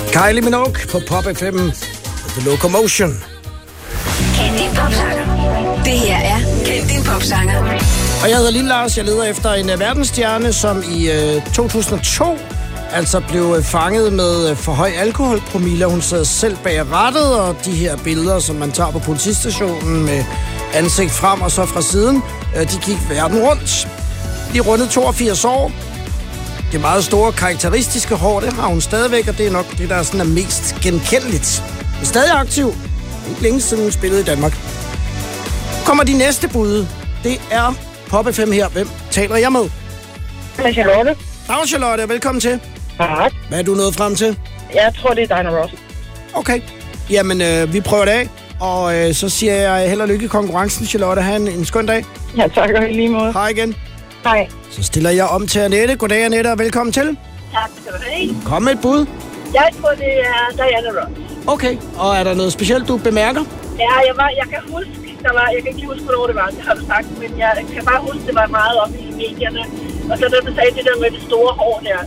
Kylie Minogue på Pop FM, The Locomotion. Kend din popsanger. Det her er Kend din popsanger. Og jeg hedder Lille Lars. Jeg leder efter en verdensstjerne, som i 2002 altså blev fanget med for høj alkoholpromille. Hun sad selv bag rattet, og de her billeder, som man tager på politistationen med ansigt frem og så fra siden, de gik verden rundt. De rundede 82 år. Det meget store, karakteristiske hår, det har hun stadigvæk, og det er nok det, der sådan er mest genkendeligt. Hun er stadig aktiv. Ikke længe siden hun spillede i Danmark. Kommer de næste bud. Det er Pop FM her. Hvem taler jeg med? Det er Charlotte. Dag Charlotte, velkommen til. Tak. Hvad er du nået frem til? Jeg tror, det er Diana Ross. Okay. Jamen, vi prøver det af. Og så siger jeg held og lykke i konkurrencen, Charlotte. Ha' en skøn dag. Ja, tak og i lige måde. Hej igen. Hej. Så stiller jeg om til Annette. Goddag, Annette, og velkommen til. Tak skal du have. Kom med et bud. Jeg tror, det er Diana Ross. Okay. Og er der noget specielt, du bemærker? Ja, jeg kan huske, jeg kan ikke huske, hvornår det var, det har du sagt, men jeg kan bare huske, det var meget oppe i medierne. Og så da du sagde det der med det store hår der,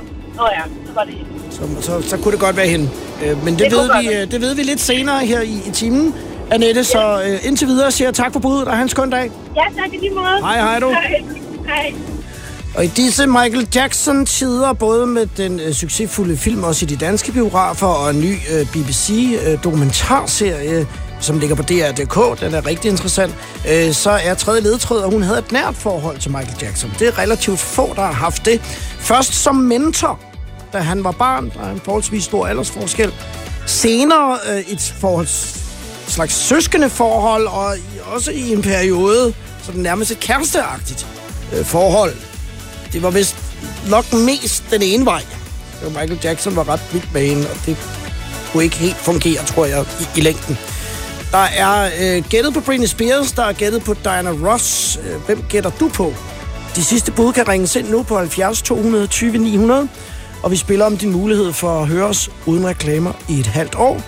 så var det hende. Så kunne det godt være hende. Men det ved vi lidt senere her i timen, Annette. Så indtil videre siger jeg tak for budet, og have en skøn dag. Ja, tak i lige måde. Hej du. Hej. Og i disse Michael Jackson-tider, både med den succesfulde film også i de danske biografer, og en ny BBC-dokumentarserie, som ligger på DR.dk, den er rigtig interessant, så er tredje ledtråd, hun havde et nært forhold til Michael Jackson. Det er relativt få, der har haft det. Først som mentor, da han var barn, der er en forholdsvis stor aldersforskel. Senere et slags søskende forhold, og også i en periode, sådan nærmest et kæresteagtigt forhold. Det var vist nok mest den ene vej. Michael Jackson var ret vild med hende, og det kunne ikke helt fungere, tror jeg, i længden. Der er gættet på Britney Spears, der er gættet på Diana Ross. Hvem gætter du på? De sidste bud kan ringes ind nu på 70 220 900, og vi spiller om din mulighed for at høre os uden reklamer i et halvt år.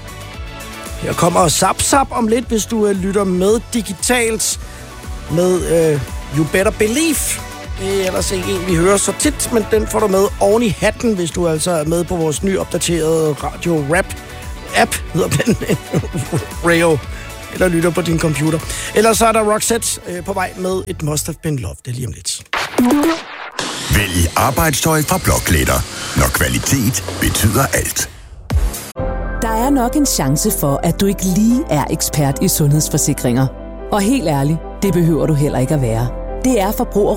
Her kommer Zap om lidt, hvis du lytter med digitalt med You Better Believe. Det er ellers ikke en, vi hører så tit, men den får du med oven i hatten, hvis du altså er med på vores nyopdaterede Radio Rap app, hedder den, Rayo, eller lytter på din computer. Ellers så er der Roxette på vej med et Must Have Been Love, det er lige om lidt. Vælg arbejdstøj fra Blockletter, når kvalitet betyder alt. Der er nok en chance for, at du ikke lige er ekspert i sundhedsforsikringer. Og helt ærligt, det behøver du heller ikke at være. Det er